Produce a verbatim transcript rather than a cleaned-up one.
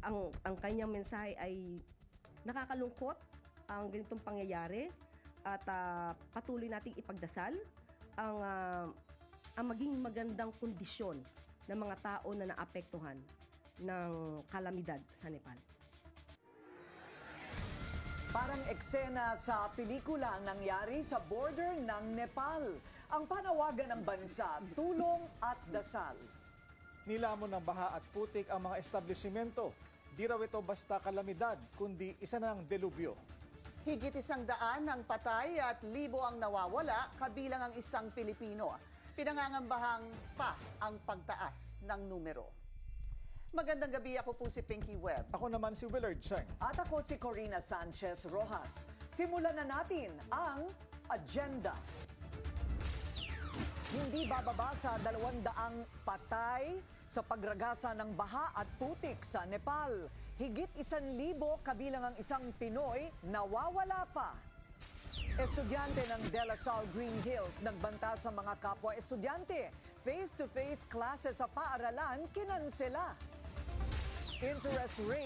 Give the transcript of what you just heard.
ang, ang kanyang mensahe ay nakakalungkot ang ganitong pangyayari at uh, patuloy nating ipagdasal ang, uh, ang maging magandang kondisyon ng mga tao na naapektuhan ng kalamidad sa Nepal. Parang eksena sa pelikula ang nangyari sa border ng Nepal. Ang panawagan ng bansa, tulong at dasal. Nilamon ng baha at putik ang mga establishmento. Di raw ito basta kalamidad, kundi isa ng delubyo. Higit isang daan ang patay at libo ang nawawala, kabilang ang isang Pilipino. Pinangangambahang pa ang pagtaas ng numero. Magandang gabi, ako po si Pinky Webb. Ako naman si Willard Cheng. At ako si Corina Sanchez Rojas. Simulan na natin ang agenda. Hindi bababa sa dalawang daang patay sa pagragasa ng baha at putik sa Nepal. Higit isang libo kabilang ang isang Pinoy nawawala pa. Estudyante ng De La Salle Green Hills nagbanta sa mga kapwa estudyante. Face-to-face classes sa paaralan kinansela. Interest rate